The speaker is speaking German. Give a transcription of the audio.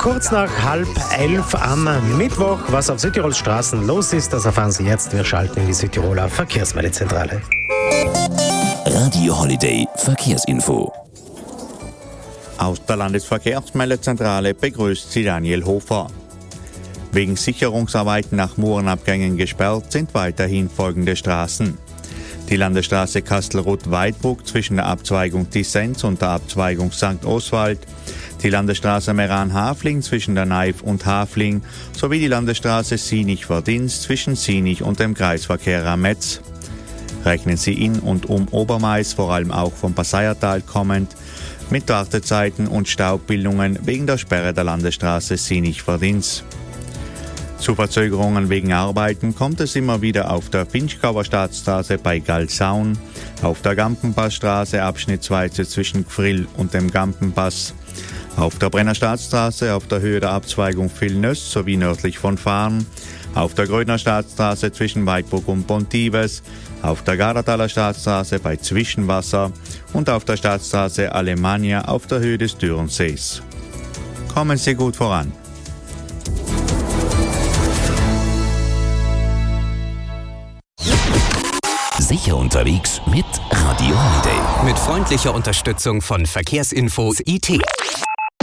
kurz nach 10:30 am Mittwoch. Was auf Südtirols Straßen los ist, das erfahren Sie jetzt. Wir schalten in die Südtiroler Verkehrsmeldezentrale. Radio Holiday Verkehrsinfo. Aus der Landesverkehrsmeldezentrale begrüßt Sie Daniel Hofer. Wegen Sicherungsarbeiten nach Murenabgängen gesperrt sind weiterhin folgende Straßen. Die Landesstraße Kastelruth-Weidbruck zwischen der Abzweigung Tissenz und der Abzweigung St. Oswald, die Landesstraße Meran-Hafling zwischen der Neif und Hafling sowie die Landesstraße Sinich-Verdins zwischen Sinich und dem Kreisverkehr Rametz. Rechnen Sie in und um Obermais, vor allem auch vom Passaiertal kommend, mit Wartezeiten und Staubbildungen wegen der Sperre der Landesstraße Sinich-Verdins. Zu Verzögerungen wegen Arbeiten kommt es immer wieder auf der Finchgauer Staatsstraße bei Galsaun, auf der Gampenpassstraße abschnittsweise zwischen Gfrill und dem Gampenpass, auf der Brenner Staatsstraße auf der Höhe der Abzweigung Villnöss sowie nördlich von Farn, auf der Grödner Staatsstraße zwischen Weidbruck und Pontives, auf der Garataler Staatsstraße bei Zwischenwasser und auf der Staatsstraße Alemannia auf der Höhe des Dürrensees. Kommen Sie gut voran. Sicher unterwegs mit Radio Holiday. Mit freundlicher Unterstützung von Verkehrsinfo IT.